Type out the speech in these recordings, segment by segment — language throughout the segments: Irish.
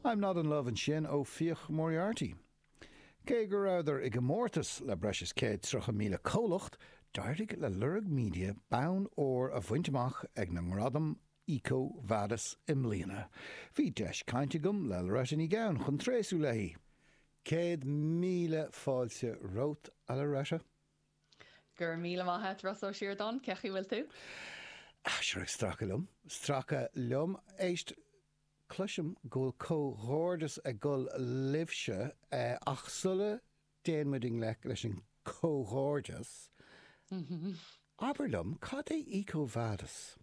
I'm not in love and sin ó Fíoch Moriarty. Cé gur ráidir ag mórtas le breis céad trocha míle cólacht, dairdig le lurg media baun or a bhaintach ag na ngradam Eco Vadis Imlíana. Bhí deis caintigum le reisin í gaan chun tréasú leihí. Céad míle fáilte rót a le reise? Gur míle maithe Ross ó Siardán, cechi bhfuil tú? Sure stracha lum éist cluisiom gúil cóghordas a gúil libse ach sulle déanmuding leis an cóghordas. Aberlum, cad é Eco Vadis?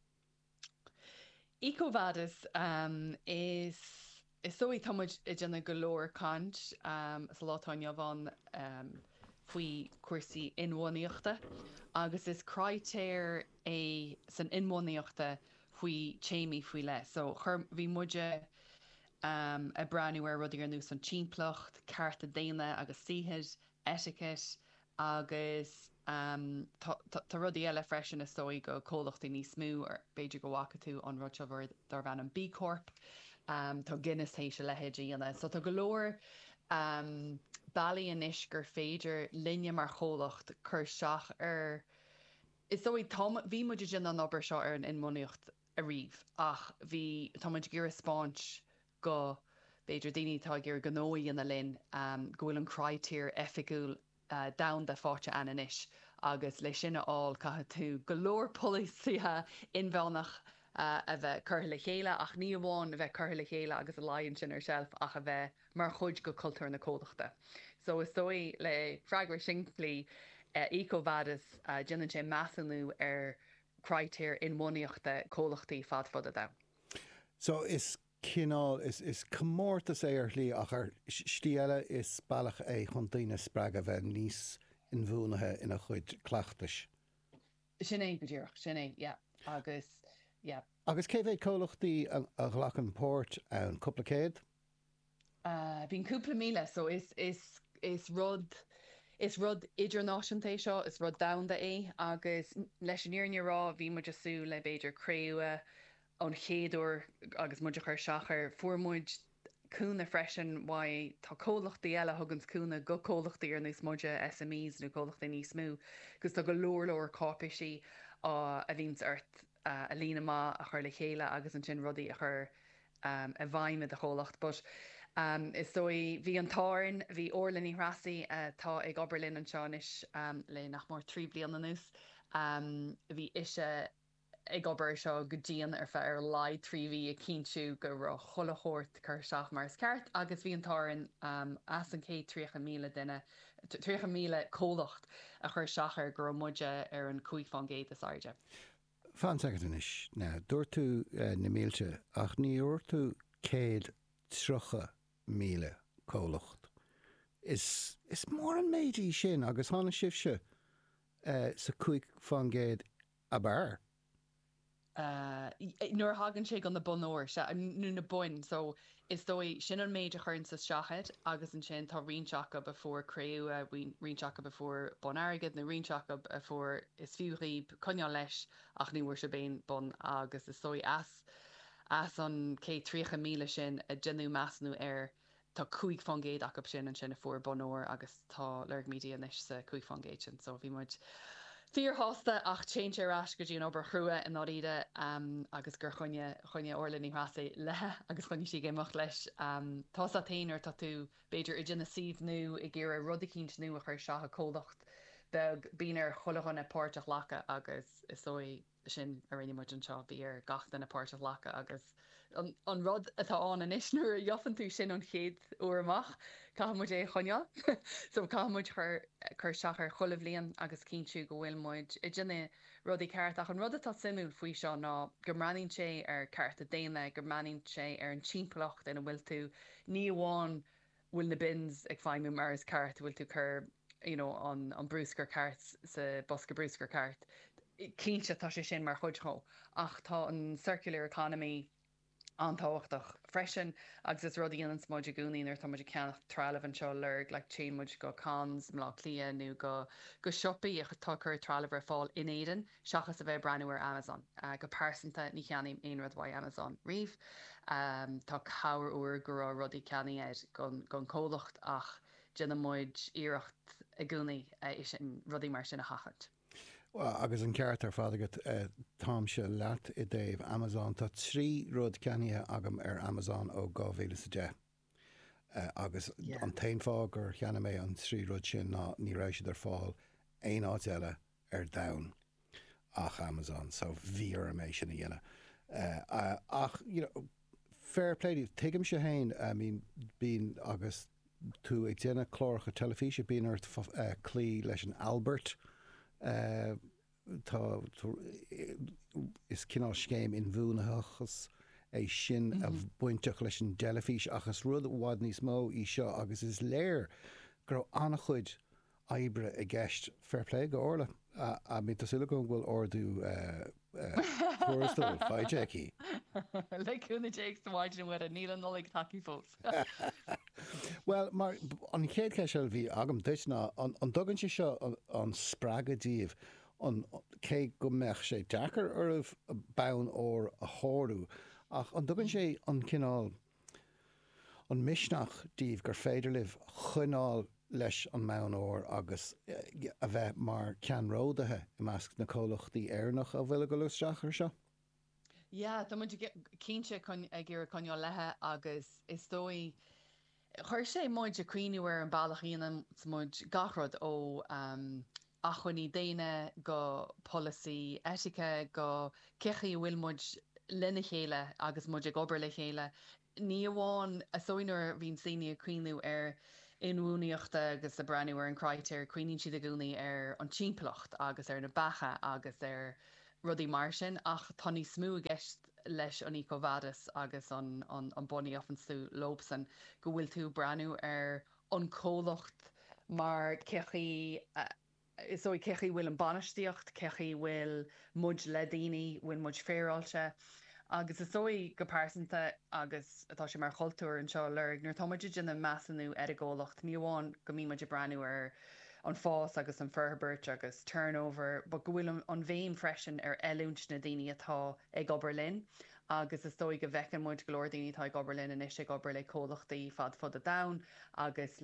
Eco Vadis is sóí támuid I dhéanana go leor cant sa látáine bhain faoi cuasaí inmhaíochta agus is craitéir é san inmhaíochta faoi téimi faoi le. So bhí muide a breanú ar rudí ar nús an timplacht, carta déine agus síhead, etiquette agus tá rudí eile freisin is sóí go cólachtaí níos smú ar beidir go bhacha tú an rud dar bhean an B Corp. Tá Guinness hééis se lehéid díana. So tá go leor bailí inis gur féidir linne mar cholacht chur seach ar is sóí bhí muidir sin an obair seo ar an inmhaíocht a riomh ach bhí tá muid gur spáint go beidir daoine tá gur gnóí in na linn gohfuil an craitír efigiúil da de fáte an inis agus lei sinna áil caithe tú go leor polísíthe inbhenach a bheith curtha le chéile ach ní amháin a bheith curtha le chéile agus a laonn sin ar shelf ach a bheith mar chuid go cultúr na códachta. So is dói le freigra sinclaí Eco Vadis déanann sé measanú ar craitéir inmhaíochta cólachtaí fad da. So is cinál is commórtas é ar lí ach ar stíile is bailach é chun daoine sppraag a bheith níos in bhúnathe ina chuid clachtais. Sinné go dtíoch, sinné, yeah. Agus cé bhéh cólachtaí a ghlachan pórt an cúpla céad? Bhín cúpla míle, so is rud idirnáisiúnta seo, is rud damhanda é agus leis an níorne rá bhí muid asú le beidir créua an chéadú agus muidir chuir seachar fuamuid cúna freisin wai tá cólachtaí eile thugans cúna go cólachtaí ar níos muide SMEs nó cólachtaí níos smú, gus tá go leor cápaisí a bhíns ort a lína má a chur le chéile agus an sin rudaí a chur a bhaimime a cholacht. But is dói bhí an táirn, bhí orlaní rasaí tá ag Oberlin an seánis le nach mór 3 bliain anús. Bhí ise ag obair seo go dtíon ar fear ar laid 3V a cínsú go ra cholahort chur seach mar ceart agus bhí an táirn as an cé 3,000 duine 3,000 cólacht a chur seachar gur muide ar an cúig fan géad is airde. Fan secondis na dúir tú na mílte ach ní úir tú céad trocha míle cólacht. Is mór an méidí sin agus hána sibse sa cúig fan géad a bar. Nuair hagann sé an na bonóir se nu na buin, so is dói sin an méid a churn sa seachaid agus an sin tá rionseacha before créú rionseacha before bon airgid na rionseacha before is fiúríb coneá leis ach níhuair se béin bon agus is dói as an cé 3,000 sin a genú measnú ar tá cúig fan géad ach sin an sin a fuair bonóir agus tá lerg media inis sa cúig fan géad sin, so bhí muid Fíor hásta ach change arás go dtíon obair chrua in áide agus gur chuine orlaní hasasa le agus chuine si géimeach leis tá a taoinar tá tú beidir I dtí na siomh nu I ggéar rudicínt nu a chur seacha cólacht beg bíar cholachan na páirteach lecha agus is sói sin a réine muid an seo bhí ar gachtain na páirteach lecha agus an rud atá an inis nuair jofann tú sin an chéad uair amach caimuid é choneal so caimuid chur seachar cholamhlíonn agus cínsú go bhfuil muid I dtí rudaí ceart ach an rud atá simú faoi seo ná gur mraíonn sé ar ceart a déine gur mraíonn sé ar an timplacht ina bhfuil tú ní amháin bhfuil na bins ag feimú mar is ceart bhfuil tú chur an brúscar ceart sa bosca brúscar ceart cínse tá sé sin mar chuidthó ach tá an circular economy antáhachtach freisin agus is rudí an smuid gúnaí ar tá muid ceannach trealah an seo lerg le tí muid go cans mlá clia nó go siopaí a tuchar trealah ar fáil in éan seachas a bheith breúir Amazon go pásanta ní cheannaim aon rudhhaid Amazon riomh tá cabhar uair go rá rudí ceannaí gon cólacht ach déanana muid iirecht a gúnaí is sin rudí mar sin a chachant. Well, agus an ceart ar fád agat tám se leat I déobh Amazon tá 3 rud ceannithe agam ar Amazon ó 2010. Agus an tain fá gur cheanna mé an 3 rud sin ná ní raibh siad ar fáil aon áit eile ar domhan ach Amazon, so bhíar mé sin na dhéine. Ach, fair play, tuigim se hain, bín agus tú ag déanana chlóracha telefíse bín ar clí leis an Albert, is cinál scéim in bhúnachas é sin a buinteach leis an delafís achas rud bhád níos mó í seo agus is léir gur annach chuid aibre I gceist fairplay go orla a mí tá sula go bhfuil ordú chóirstúil fáidteí. Leúna Jakes bhaid an bhfuir a níl an nólaigh taí fós. Well, mar an chéad ceisiil bhí agam duit ná an dogann sé seo an spragadíomh an cé go meach sé dechar ormh bann ó a háú ach an dogann sé an cinál an misneach díomh gur féidir libh chunáil leis an mán óir agus a bheith mar ceanródathe I measc na cólachtaí airnach a bhfuil go lusteach ar seo? Ja, tá muid cínse gur chuneá lethe agus is dói chuir sé muid a cuiinúir an bailachíanam muid gachrod ó achuiní déine go policy eitice go cechaí bhfuil muid lena chéile agus muid ag obair le chéile. Ní amháin a sóinúir bhín saoine a cuiinú ar inúnaíochta agus a breúir an creitir cuioín siad a gúnaí ar an timpplacht agus ar na bacha agus ar rudí mar sin ach tá ní smú gceist leis an ícóhhadas agus an bunaí of an sú lobsan go bhfuil tú breanú ar an cólacht mar cechaí is ó cechaí bhfuil an banistíocht cechaí bhfuil muid le daoine bhfuil muid féráilte agus is sóí go pásanta agus atá sé mar choultúir an seo lerg nuair táidir dina measanú ar a ggólacht ní amháin go mí muid breanú ar an fás agus an ferbert agus turnover, but go bhfuil an bhéim freisin ar eilúnt na daoine atá ag Oberlin agus is dói go bhecin muid glóir daoine tá ag Oberlin in is ag obair le cólachtaí fad a da agus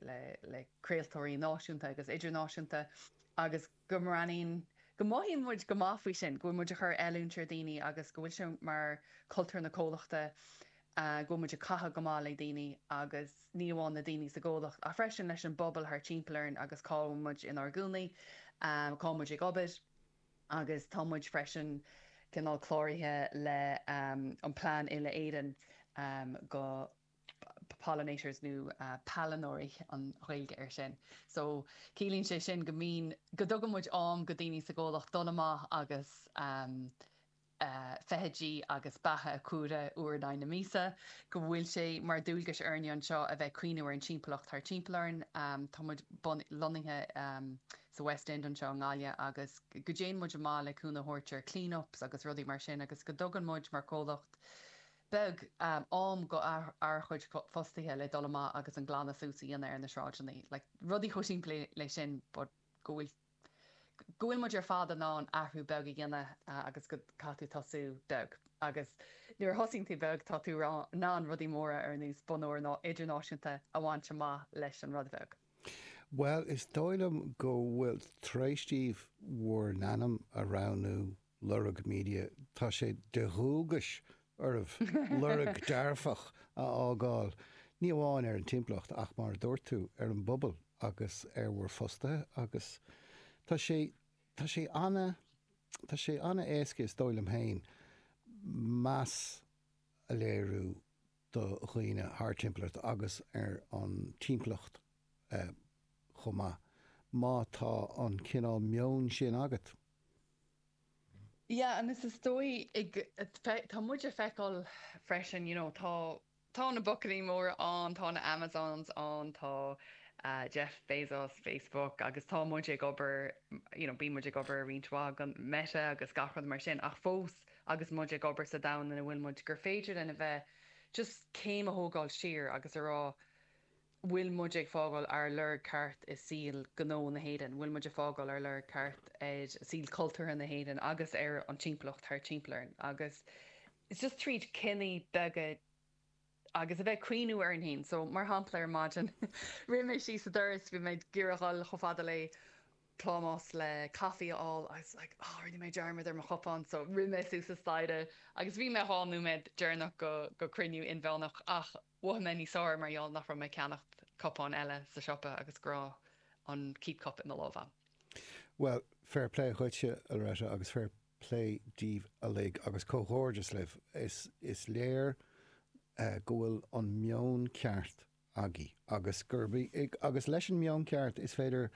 le náisiúnta agus idirnáisiúnta agus go maranín go maithíonn muid go máfuí sin go muid a chur eilúntir daoine agus go bhfuil sin mar cultúr na cólachta go muid a catha go mála daoine agus ní amháin na daoine sa ggólacht a freisin leis an bobbal th timpplairn agus cámuid in ar gúnaí cámuid ag obair agus támuid freisin cinál chlóirithe le an plán ile éan go pollinators nó palinóirí an chuilge ar sin. So cílíonn sé sin go mín go dogam muid am go daoine sa ggólacht donamach agus fehedí agus bathe a cuara uair na mísa go bhfuil sé mar dúilgas airne an seo a bheith cuiinúir an timpplacht tar timpplairn tá muid lonithe sa West End an seo ngáile agus go déan muid má le cúna hortir clean-ups agus rudí mar sin agus go dogan muid mar cólacht beg am go ar chuid fostaithe le dolamá agus an glána súsaí in ar na sráidenaí like rudí choisín lei sin but gohfuil muid ar fád an ná ahrú beg I gine agus go catú tasú beg agus nuair hosíntaí beg tá tú ná an rudí móra ar níos bunúir ná idirnáisiúnta a bhaintse má leis an rud beg. Well, is dóilem go bhfuil tréistíomh mhuir nanam a ranú lurug media tá sé dethúgas ormh lurug dearfach a ágáil. Ní amháin ar an timpplacht ach mar dúirt tú ar an bobbal agus ar bhfuir fostathe agus Tá sé anna éasca is dóilm hain más a léirú do chuoine thar timplacht agus ar an timplacht chumá má tá an cinál meoin sin agat. Yeah, and this is dói tá muid a feicáil freisin, tá na bucaí mór an tá na Amazons an tá Jeff Bezos Facebook agus tá muid ag obair bí muid ag obair riontrá an Meta agus gachard mar sin ach fós agus muid gobar sa da in a bhfuil muid gur féidir in a bheith just céim a thógáil siar agus ará bhfuil muid ag fágáil ar leir ceart is síl gnó na héan, bhfuil muid ag fágáil ar leir ceart ag síl cultúr na héan agus ar an timpplacht tar timpplairn agus it's just tríd cinní beige agus a bheith cuiinú ar an hain, so mar hampla ar maidin riime sí sa doras bhí méid ggéireáil chofada le Thomas le caí all I was like rinne mé dearmad ar mar chopán so riime sú sa staide agus bhí me háú méid dearnach go criniú in bhenach ach bh me ní sáir marall nach me ceannacht copán eile sa siopa agus grá an keep cup in the lábhan. Well, fair play chuite a réite agus fair play díomh a lig agus cóhórdas libh is léir gohfuil an meon ceart agé agus gurbaí agus leis an meon ceart is féidir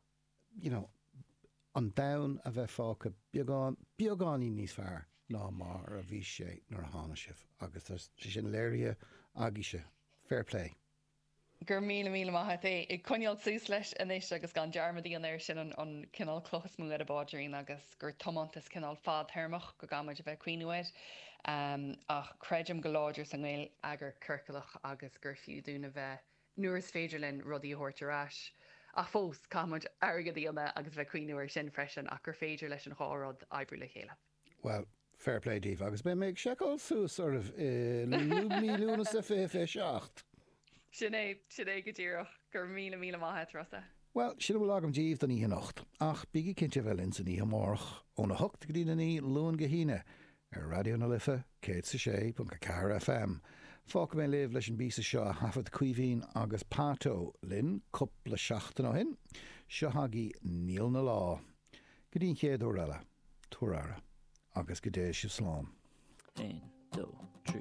an dain a bheith fáca beagáí níos fearr ná mar a bhí sé nar hána sibh agus sin léirithe agéise fair play. Gur míle maithe é i coineal sús leis inis agus gan dearmadí an air sin an cinál chlosmú ar a báidirín agus gur tomantas cinál fád thermach go gamuid a bheith cuioinúid ach creidim go láidir san ghil agur curcalach agus gur fiú dúna bheith nuair is féidir linn rudí a thuirteráis a fós cámuid airgadíanana agus bheith cuioinúir sin freisin ach gur féidir leis an hárád oibriú le chéile. Well, fair play díomh agus be méid seáil sús sort of mílúna sa fé seacht. Sinné go dtíireach gur míle maithe trasa. Well, sin bhfuil agam díomh don í nacht ach bíigi cinnte bhfuil in san í amach óna hocht go dtína ní lún go híine ar radio na lifa 106.4 FM. Fáca mé léomh leis an bísa seo hafad cuihín agus pátó linn coppla seachtain ó hin seo hagaí níl na lá. Go dtíon chéad ó eile túrara agus go dé se sláán. 1, 2, 3